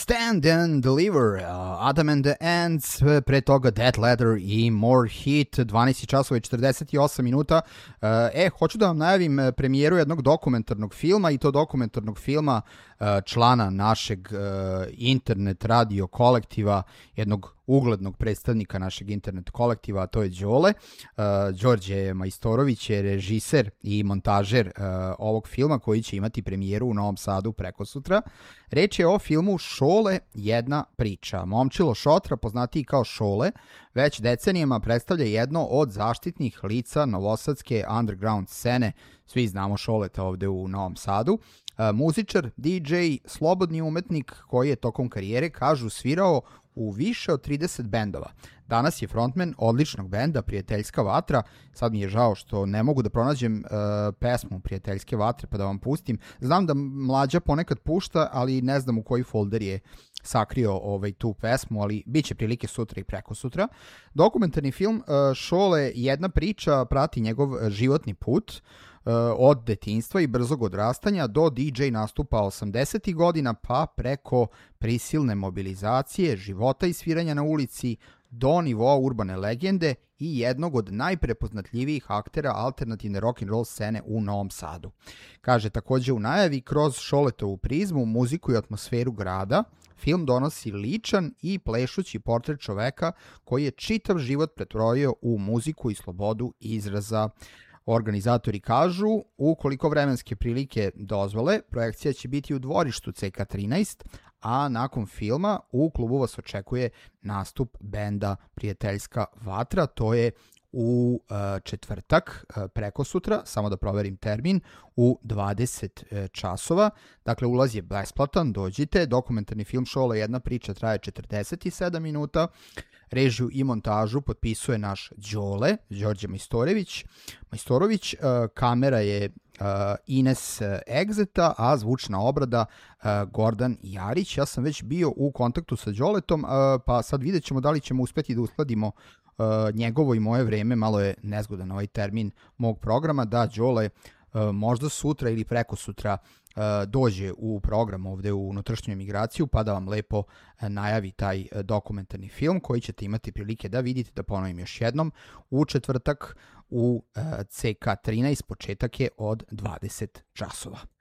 Stand and Deliver, Adam and the Ants, pre toga Death Letter i More Hit, 12 časova i 48 minuta. Hoću da vam najavim premijeru jednog dokumentarnog filma, i to dokumentarnog filma člana našeg internet radio kolektiva, jednog uglednog predstavnika našeg internet kolektiva, a to je Đole. Đorđe Majstorović je režiser i montažer ovog filma koji će imati premijeru u Novom Sadu prekosutra. Reč je o filmu Šole, jedna priča. Momčilo Šotra, poznatiji kao Šole, već decenijama predstavlja jedno od zaštitnih lica novosadske underground scene. Svi znamo Šoleta ovde u Novom Sadu. Muzičar, DJ, slobodni umetnik koji je tokom karijere, kažu, svirao u više od 30 bendova. Danas je frontman odličnog benda Prijateljska vatra. Sad mi je žao što ne mogu da pronađem pesmu Prijateljske vatre pa da vam pustim. Znam da Mlađa ponekad pušta, ali ne znam u koji folder je sakrio tu pesmu, ali bit će prilike sutra i preko sutra. Dokumentarni film Šole, jedna priča, prati njegov životni put od detinjstva i brzog odrastanja do DJ nastupa 80. godina, pa preko prisilne mobilizacije, života i sviranja na ulici, do nivoa urbane legende i jednog od najprepoznatljivijih aktera alternativne rock'n'roll scene u Novom Sadu. Kaže takođe u najavi, kroz Šoletovu prizmu, muziku i atmosferu grada, film donosi ličan i plešući portret čoveka koji je čitav život pretvorio u muziku i slobodu izraza. Organizatori kažu, ukoliko vremenske prilike dozvole, projekcija će biti u dvorištu CK13, a nakon filma u klubu vas očekuje nastup benda Prijateljska vatra. To je u četvrtak, preko sutra, samo da proverim termin, u 20 časova. Dakle, ulaz je besplatan, dođite. Dokumentarni film Šola, jedna priča, traje 47 minuta. Režiju i montažu potpisuje naš Đole, Đorđe Majstorović. Kamera je Ines Egzeta, a zvučna obrada Gordan Jarić. Ja sam već bio u kontaktu sa Đoletom, pa sad vidjet ćemo da li ćemo uspeti da uskladimo njegovo i moje vreme. Malo je nezgodan ovaj termin mog programa, da Đole možda sutra ili preko sutra dođe u program ovde u unutrašnju emigraciju, pa da vam lepo najavi taj dokumentarni film koji ćete imati prilike da vidite. Da ponovim još jednom, u četvrtak u CK13, početak je od 20 časova.